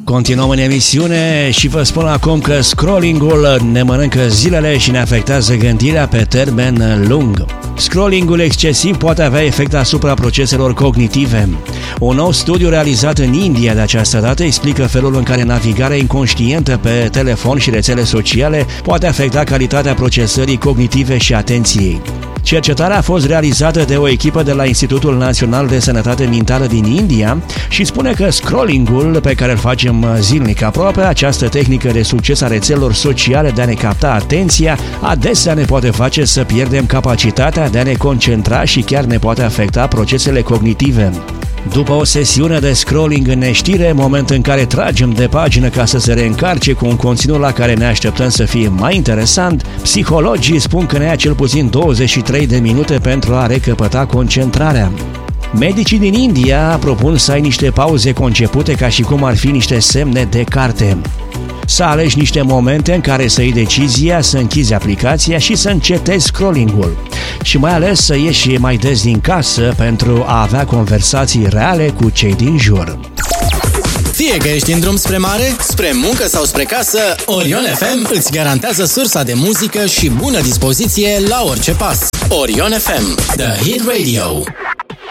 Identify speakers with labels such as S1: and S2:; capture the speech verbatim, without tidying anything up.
S1: Continuăm în emisiune și vă spun acum că scrollingul ne mănâncă zilele și ne afectează gândirea pe termen lung. Scrollingul excesiv poate avea efect asupra proceselor cognitive. Un nou studiu realizat în India de această dată explică felul în care navigarea inconștientă pe telefon și rețele sociale poate afecta calitatea procesării cognitive și atenției. Cercetarea a fost realizată de o echipă de la Institutul Național de Sănătate Mentală din India și spune că scrollingul pe care îl facem zilnic aproape, această tehnică de succes a rețelelor sociale de a ne capta atenția, adesea ne poate face să pierdem capacitatea de a ne concentra și chiar ne poate afecta procesele cognitive. După o sesiune de scrolling în neștire, moment în care tragem de pagină ca să se reîncarce cu un conținut la care ne așteptăm să fie mai interesant, psihologii spun că ne ia cel puțin douăzeci și trei de minute pentru a recăpăta concentrarea. Medicii din India propun să ai niște pauze concepute ca și cum ar fi niște semne de carte. Să alegi niște momente în care să iei decizia, să închizi aplicația și să încetezi scrollingul. Și mai ales să ieși mai des din casă pentru a avea conversații reale cu cei din jur.
S2: Fie că ești în drum spre mare, spre muncă sau spre casă, Orion F M îți garantează sursa de muzică și bună dispoziție la orice pas. Orion F M, The Hit Radio.